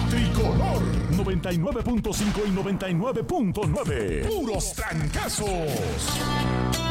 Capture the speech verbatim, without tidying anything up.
tricolor. noventa y nueve punto cinco y noventa y nueve punto nueve. Puros trancazos.